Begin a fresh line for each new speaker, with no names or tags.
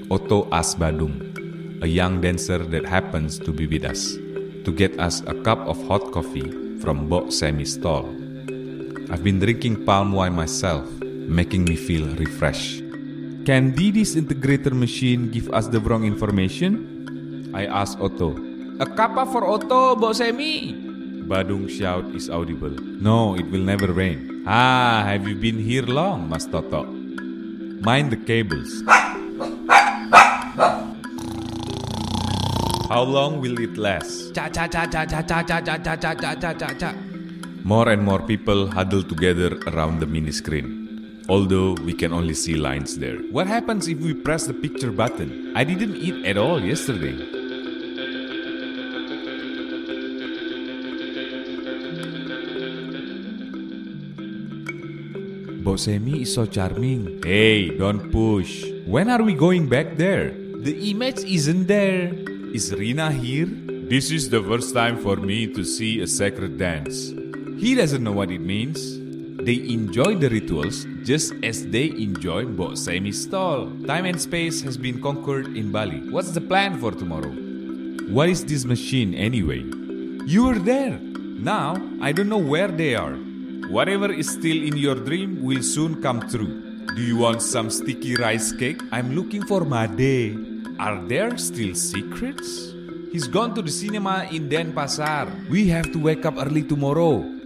Otto asks Badung, a young dancer that happens to be with us, to get us a cup of hot coffee from Mbok Semi's stall. I've been drinking palm wine myself, making me feel refreshed. Can the disintegrator machine give us the wrong information? I asked Otto. A kappa for Otto, Mbok Semi! Badung's shout is audible. No, it will never rain. Ah, have you been here long, Mas Toto? Mind the cables. How long will it last? More and more people huddle together around the mini screen, although we can only see lines there. What happens if we press the picture button? I didn't eat at all yesterday. Mbok Semi is so charming. Hey, don't push. When are we going back there? The image isn't there. Is Rina here? This is the first time for me to see a sacred dance. He doesn't know what it means. They enjoy the rituals just as they enjoy Mbok Semi's stall. Time and space has been conquered in Bali. What's the plan for tomorrow? What is this machine anyway? You were there. Now, I don't know where they are. Whatever is still in your dream will soon come true. Do you want some sticky rice cake? I'm looking for Made. Are there still secrets? He's gone to the cinema in Denpasar. We have to wake up early tomorrow.